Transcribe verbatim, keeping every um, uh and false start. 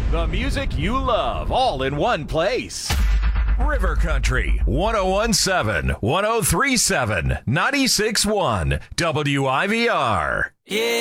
The music you love, all in one place. River Country, one oh one point seven, one oh three point seven, ninety-six point one, W I V R. Yeah.